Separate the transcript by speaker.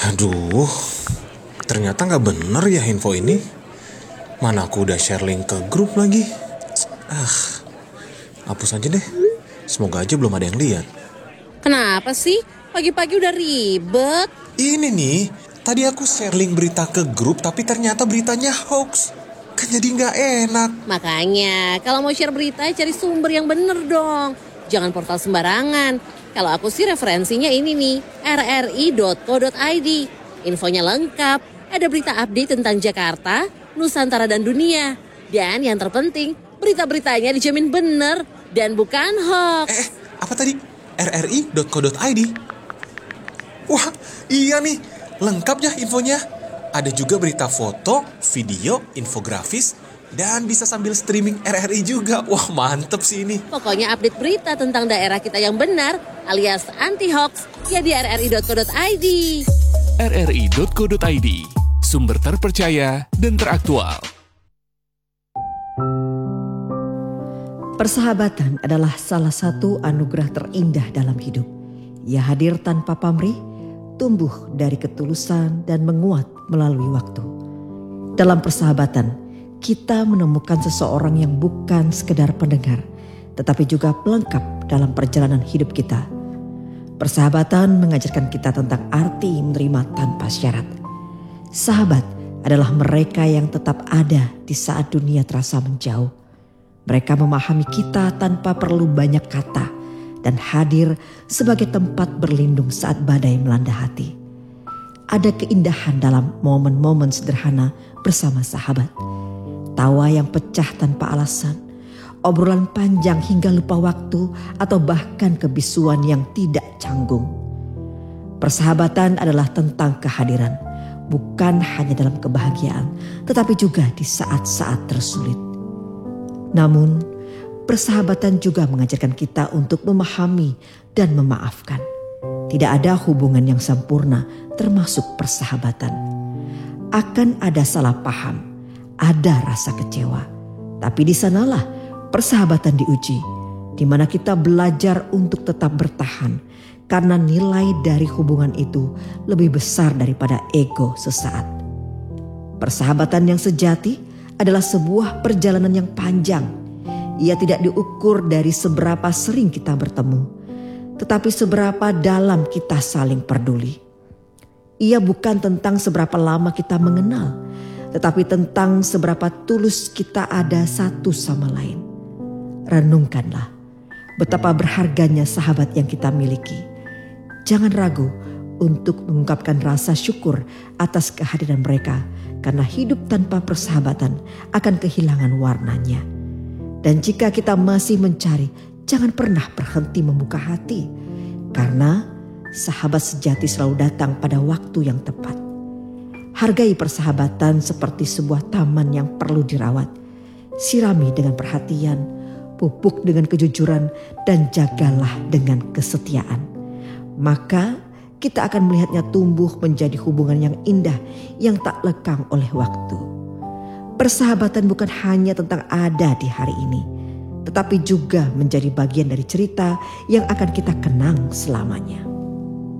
Speaker 1: Aduh, ternyata nggak bener ya info ini. Mana aku udah share link ke grup lagi. Hapus aja deh. Semoga aja belum ada yang lihat.
Speaker 2: Kenapa sih? Pagi-pagi udah ribet.
Speaker 1: Ini nih, tadi aku share link berita ke grup tapi ternyata beritanya hoax. Kan jadi nggak enak.
Speaker 2: Makanya kalau mau share berita cari sumber yang bener dong. Jangan portal sembarangan. Kalau aku sih referensinya ini nih, rri.co.id. Infonya lengkap, ada berita update tentang Jakarta, Nusantara dan dunia. Dan yang terpenting, berita-beritanya dijamin bener dan bukan hoax.
Speaker 1: Apa tadi? rri.co.id? Wah, iya nih, lengkap ya infonya. Ada juga berita foto, video, infografis, dan bisa sambil streaming RRI juga. Wah, mantep sih ini.
Speaker 2: Pokoknya update berita tentang daerah kita yang benar alias anti-hoax ya di rri.co.id.
Speaker 3: rri.co.id, sumber terpercaya dan teraktual.
Speaker 4: Persahabatan adalah salah satu anugerah terindah dalam hidup. Ia hadir tanpa pamrih, tumbuh dari ketulusan dan menguat melalui waktu. Dalam persahabatan, kita menemukan seseorang yang bukan sekedar pendengar, tetapi juga pelengkap dalam perjalanan hidup kita. Persahabatan mengajarkan kita tentang arti menerima tanpa syarat. Sahabat adalah mereka yang tetap ada di saat dunia terasa menjauh. Mereka memahami kita tanpa perlu banyak kata dan hadir sebagai tempat berlindung saat badai melanda hati. Ada keindahan dalam momen-momen sederhana bersama sahabat. Tawa yang pecah tanpa alasan, obrolan panjang hingga lupa waktu, atau bahkan kebisuan yang tidak canggung. Persahabatan adalah tentang kehadiran, bukan hanya dalam kebahagiaan, tetapi juga di saat-saat tersulit. Namun, persahabatan juga mengajarkan kita untuk memahami dan memaafkan. Tidak ada hubungan yang sempurna, termasuk persahabatan. Akan ada salah paham, ada rasa kecewa. Tapi di sanalah persahabatan diuji, di mana kita belajar untuk tetap bertahan, karena nilai dari hubungan itu lebih besar daripada ego sesaat. Persahabatan yang sejati adalah sebuah perjalanan yang panjang. Ia tidak diukur dari seberapa sering kita bertemu, tetapi seberapa dalam kita saling peduli. Ia bukan tentang seberapa lama kita mengenal, tetapi tentang seberapa tulus kita ada satu sama lain. Renungkanlah betapa berharganya sahabat yang kita miliki. Jangan ragu untuk mengungkapkan rasa syukur atas kehadiran mereka, karena hidup tanpa persahabatan akan kehilangan warnanya. Dan jika kita masih mencari, jangan pernah berhenti membuka hati, karena sahabat sejati selalu datang pada waktu yang tepat. Hargai persahabatan seperti sebuah taman yang perlu dirawat. Sirami dengan perhatian, pupuk dengan kejujuran, dan jagalah dengan kesetiaan. Maka kita akan melihatnya tumbuh menjadi hubungan yang indah yang tak lekang oleh waktu. Persahabatan bukan hanya tentang ada di hari ini, tetapi juga menjadi bagian dari cerita yang akan kita kenang selamanya.